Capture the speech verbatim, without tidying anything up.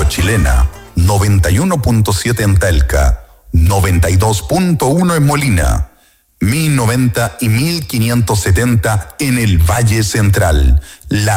Chilena, noventa y uno punto siete en Talca, noventa y dos punto uno en Molina, mil noventa y mil quinientos setenta en el Valle Central. La